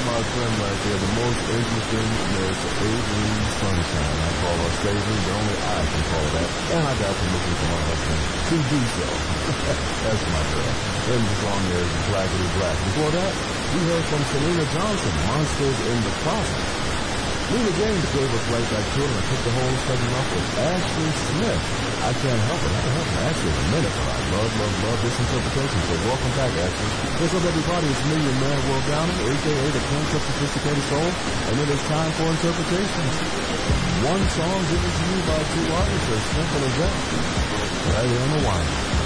my friend right there, the most interesting Miss Avery Sunshine. I call her Savory, the only I can call her that. And I got permission from my husband to do so. That's my girl. And the song is Blackity Black. Before that, we heard from Selena Johnson, Monsters in the Closet. Nina James gave us right back to it, and I took the whole segment off with Ashley Smith. I can't help it. I haven't heard from Ashley in a minute, but I love this interpretation. So welcome back, Ashley. What's up, everybody? It's me, your man, Will Downing, a.k.a. the Prince of Sophisticated Soul, and it is time for interpretations. One song given to you by two artists, as simple as that. Right here on the wine.